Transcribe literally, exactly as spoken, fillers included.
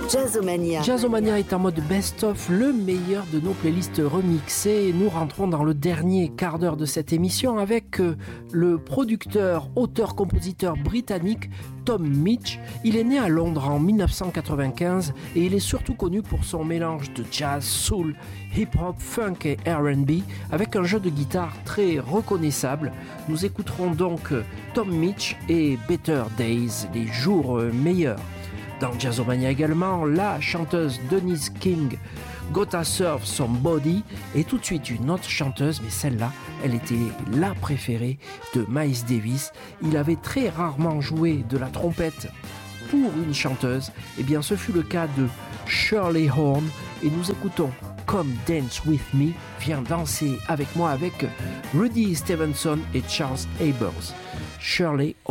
Jazzomania. Jazzomania est en mode best-of, le meilleur de nos playlists remixées. Nous rentrons dans le dernier quart d'heure de cette émission avec le producteur, auteur, compositeur britannique Tom Mitch. Il est né à Londres en dix-neuf cent quatre-vingt-quinze et il est surtout connu pour son mélange de jazz, soul, hip-hop, funk et R and B avec un jeu de guitare très reconnaissable. Nous écouterons donc Tom Mitch et Better Days, les jours meilleurs. Dans Jazzomania également, la chanteuse Denise King, Gotta Serve Somebody, et tout de suite une autre chanteuse, mais celle-là, elle était la préférée de Miles Davis. Il avait très rarement joué de la trompette pour une chanteuse, et bien ce fut le cas de Shirley Horn, et nous écoutons Come Dance With Me, viens danser avec moi avec Rudy Stevenson et Charles Abels. Shirley